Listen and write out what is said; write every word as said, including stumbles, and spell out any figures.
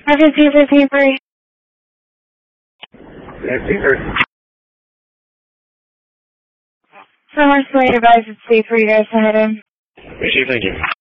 Emergency fifteen three. fifteen three. Summer Slade advises C three guys to head in. Appreciate it, thank you.